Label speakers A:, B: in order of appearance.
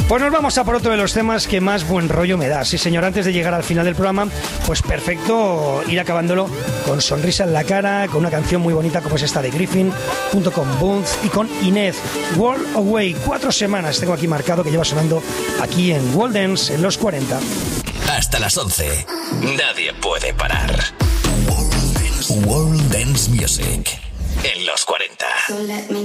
A: Pues nos vamos a por otro de los temas que más buen rollo me da. Sí, señor, antes de llegar al final del programa, pues perfecto ir acabándolo con sonrisa en la cara, con una canción muy bonita como es esta de Griffin, junto con Bones y con Inez. World Away, 4 semanas tengo aquí marcado que lleva sonando aquí en World Dance en los 40.
B: Hasta las 11. Nadie puede parar. World Dance Music en los 40.